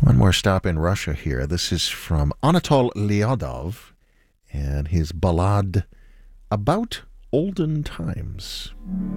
One more stop in Russia here. This is from Anatol Lyadov and his ballad About Olden Times.